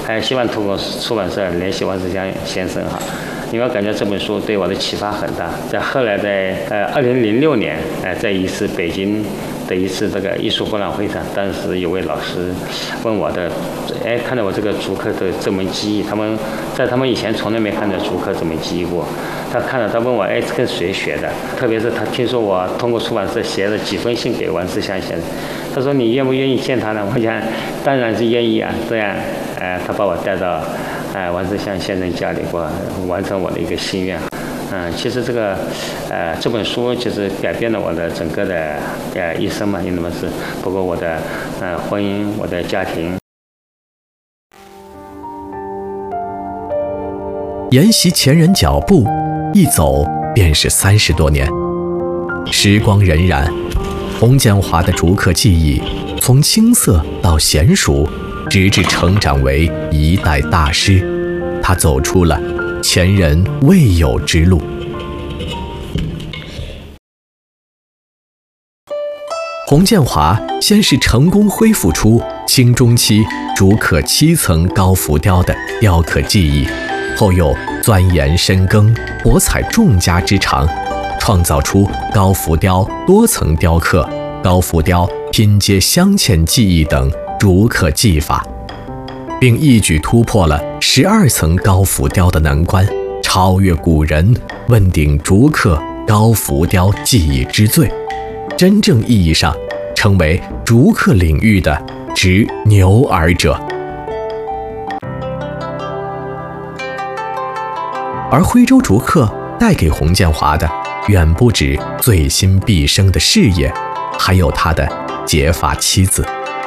希望通过出版社联系王志祥先生哈，因为我感觉这本书对我的启发很大。在后来2006年，在一次北京的一次这个艺术博览会上，当时有位老师问我的，看到我这个竹刻的这门技艺，他们以前从来没看到竹刻这门技艺过。他看了，他问我，这跟谁学的？特别是他听说我通过出版社写了几封信给王志祥先生，他说你愿不愿意见他呢？我讲当然是愿意啊。这样，他把我带到王志祥先生家里，完成我的一个心愿。其实这本书就是改变了我的整个的一生嘛，因为是包括我的婚姻、我的家庭。 沿袭前人脚步，一走便是30多年。时光荏苒，洪建华的竹刻技艺从青涩到娴熟，直至成长为一代大师。他走出了前人未有之路。洪建华先是成功恢复出清中期竹刻7层高浮雕的雕刻技艺，后又钻研深耕，博采众家之长，创造出高浮雕多层雕刻、高浮雕拼接镶嵌技艺等竹刻技法，并一举突破了12层高浮雕的难关，超越古人，问鼎竹刻高浮雕技艺之最，真正意义上成为竹刻领域的执牛耳者。而徽州竹刻带给洪建华的远不止醉心毕生的事业，还有他的结发妻子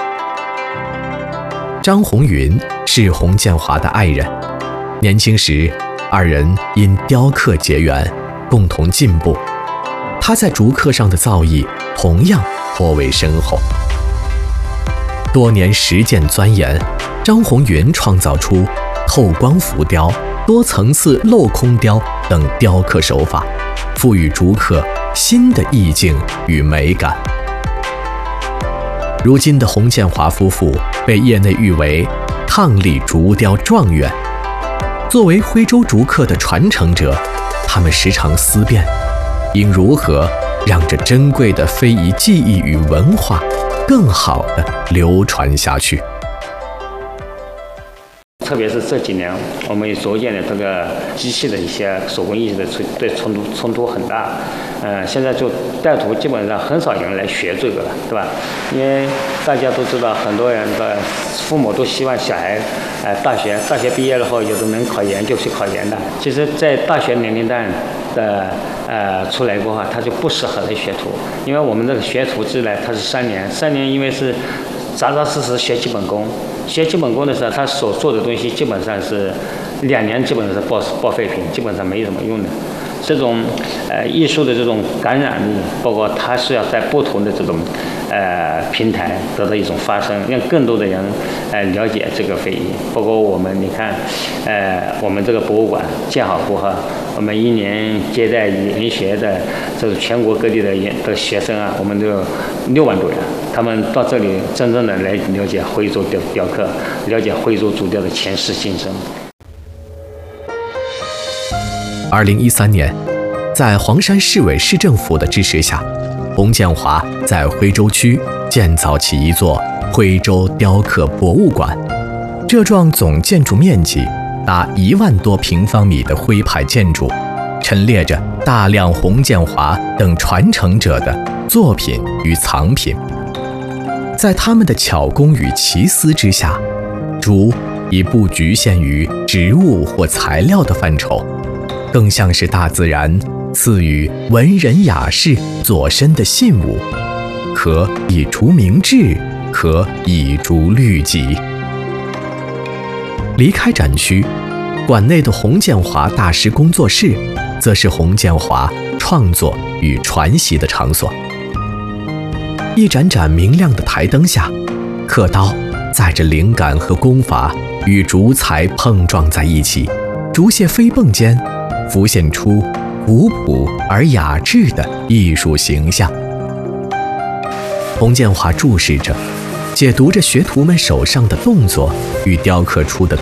张红云，是洪建华的爱人。年轻时，二人因雕刻结缘，共同进步。他在竹刻上的造诣同样颇为深厚。多年实践钻研，张红云创造出透光浮雕、多层次镂空雕等雕刻手法，赋予竹刻新的意境与美感。如今的洪建华夫妇被业内誉为伉俪竹雕状元。作为徽州竹刻的传承者，他们时常思辨，应如何让这珍贵的非遗技艺与文化更好地流传下去。 特别是这几年，我们逐渐的这个机器的一些手工艺的对冲突很大。现在就带徒基本上很少有人来学这个了，对吧？因为大家都知道，很多人的父母都希望小孩，大学毕业了后，有的能考研就去考研的。其实，在大学年龄段的出来过后，他就不适合来学徒，因为我们这个学徒制呢，它是3年，因为是扎扎实实学基本功。学基本功的时候，他所做的东西基本上是2年，基本上是报废品，基本上没什么用的。这种艺术的这种感染力，包括它是要在不同的这种平台得到一种发声，让更多的人了解这个非遗。包括我们，你看，我们这个博物馆建好过后，我们1年接待研学的这个全国各地的学生啊，我们都有6万多人，他们到这里真正的来了解徽州雕刻，了解徽州竹雕的前世今生。 2013年，在黄山市委市政府的支持下，洪建华在徽州区建造起一座徽州雕刻博物馆。这幢总建筑面积达1万多平方米的徽派建筑，陈列着大量洪建华等传承者的作品与藏品。在他们的巧工与奇思之下，竹已不局限于植物或材料的范畴，更像是大自然赐予文人雅士左身的信物，可以竹明志，可以竹律己。离开展区，馆内的洪建华大师工作室，则是洪建华创作与传习的场所。一盏盏明亮的台灯下，刻刀载着灵感和功法与竹材碰撞在一起，竹屑飞蹦间浮现出古朴而雅致的艺术形象。洪建华注视着，解读着学徒们手上的动作与雕刻出的